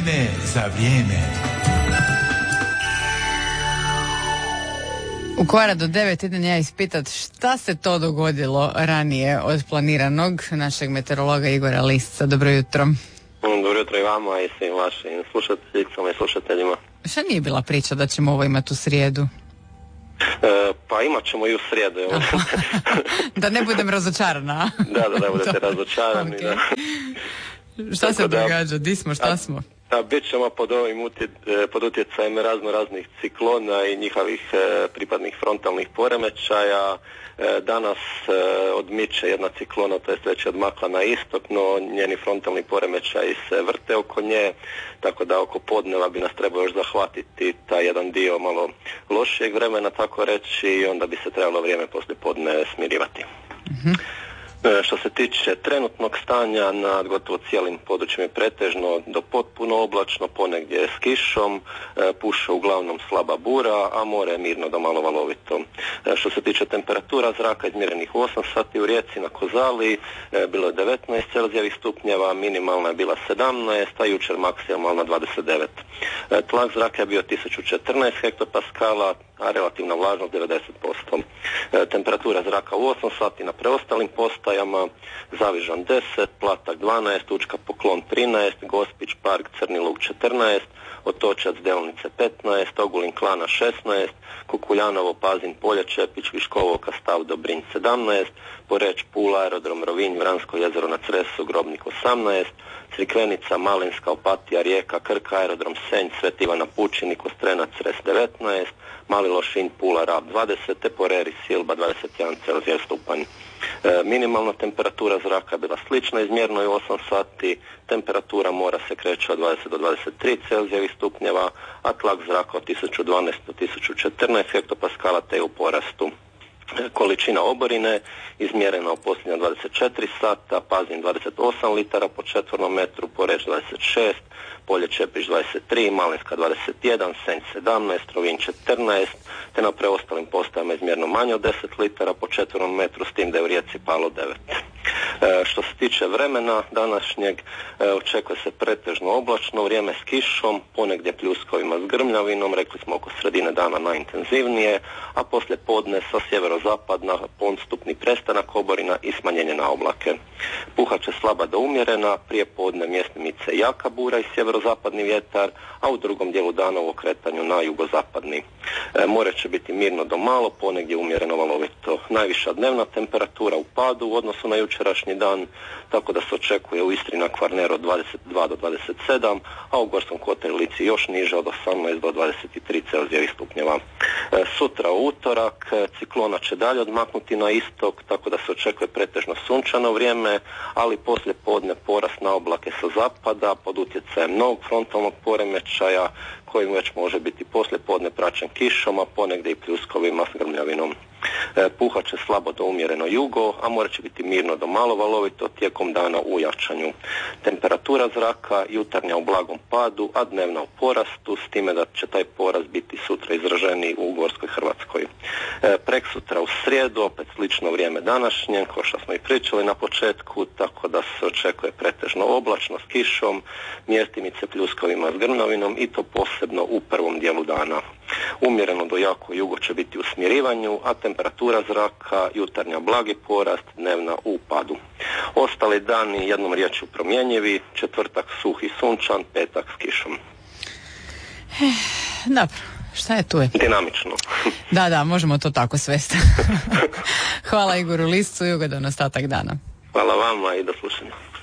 Vrijeme za vrijeme. U kvara do 9 idem ja ispitat šta se to dogodilo ranije od planiranog našeg meteorologa Igora Lisca. Dobro jutro. Dobro jutro i vama i svim vašim slušateljicama i slušateljima. Šta nije bila priča da ćemo ovo imati u srijedu? Pa imat ćemo i u srijedu. Da ne budem razočarana. Da ne budete razočarani. Okay. Da. Šta se događa? Di smo? Šta smo? Bit ćemo pod utjecajem raznih ciklona i njihovih pripadnih frontalnih poremećaja. Danas odmiče jedna ciklona, to jest već je odmakla na istok, no njeni frontalni poremećaji se vrte oko nje, tako da oko podneva bi nas trebao još zahvatiti taj jedan dio malo lošijeg vremena, tako reći, i onda bi se trebalo vrijeme poslije podne smirivati. Mm-hmm. Što se tiče trenutnog stanja, nad gotovo cijelim područjem je pretežno do potpuno oblačno, ponegdje s kišom, puše uglavnom slaba bura, a more je mirno do malo valovito. Što se tiče temperatura zraka izmjerenih u 8 sati u Rijeci na Kozali, bilo je 19 Celzijevih stupnjeva, minimalna je bila 17, a jučer maksimalna 29. Tlak zraka je bio 1014 hektopaskala, a relativna vlažnost 90%. Temperatura zraka u 8 sati na preostalim postajama: Zavižan 10, Platak 12, Učka Poklon 13, Gospić Park Crni Lug 14, Otočac Delnice 15, Ogulin Klana 16, Kukuljanovo Pazin Polje Čepić Viškovo Kastav Dobrinj 17, Poreč Pula Aerodrom Rovinj Vransko jezero na Cresu Grobnik 18, Crikvenica Malinska Opatija Rijeka Krka Aerodrom Senj Sveti Ivana Pučini Kostrena Cres 19, Mali Lošinj Pula Rab 20, te Poreri Silba 21 Celzijev stupanj. Minimalna temperatura zraka je bila slična izmjernoj u 8 sati, temperatura mora se kreće od 20 do 23 Celzijevih stupnjeva, a tlak zraka od 1012 do 1014 hektopaskala te u porastu. Količina oborine izmjerena u posljednja 24 sata: Pazin 28 litara po četvornom metru, Poreč 26, Polje Čepić 23, Malinska 21, Senj 17, Rovinj 14, te na preostalim postajama izmjereno manje od 10 litara po četvornom metru, s tim da je u Rijeci palo 9. Što se tiče vremena današnjeg, očekuje se pretežno oblačno vrijeme s kišom, ponegdje pljuskovima s grmljavinom, rekli smo oko sredine dana najintenzivnije, a poslije podne sa sjeverozapadna postupni prestanak oborina i smanjenje na oblake. Puhat će slaba do umjerena, prije podne mjestimice jaka bura i sjeverozapadni vjetar, a u drugom dijelu dana u okretanju na jugozapadni. More će biti mirno do malo, ponegdje umjereno valovito. Najviša dnevna temperatura u padu u odnosu na jučerašnji dan, tako da se očekuje u Istri na Kvarneru od 22 do 27, a u Gorskom kotaru i Lici još niže od 18 do 23 Celzijevih stupnjeva. Sutra u utorak ciklona će dalje odmaknuti na istok, tako da se očekuje pretežno sunčano vrijeme, ali poslije podne porast na oblake sa zapada pod utjecajem novog frontalnog poremećaja koji već može biti poslije podne praćen kišom, a ponegdje i pljuskovima s grmljavinom. Puhat će slabo do umjereno jugo, a more će biti mirno do malo valovito tijekom dana u jačanju. Temperatura zraka jutarnja u blagom padu, a dnevna u porastu, s time da će taj porast biti sutra izraženiji u Gorskoj Hrvatskoj. Preksutra u srijedu, opet slično vrijeme današnje, kao što smo i pričali na početku, tako da se očekuje pretežno oblačno s kišom, mjestimice pljuskovima s grmljavinom, i to posebno u prvom dijelu dana. Umjereno do jako jugo će biti u smirivanju, a temperatura zraka jutarnja blagi porast, dnevna u padu. Ostali dani jednom riječju promjenjivi, četvrtak suh i sunčan, petak s kišom. Dobro, šta je tu je? Dinamično. Da, možemo to tako svesti. Hvala Igoru Liscu i ugodan ostatak dana. Hvala vama i do slušanja.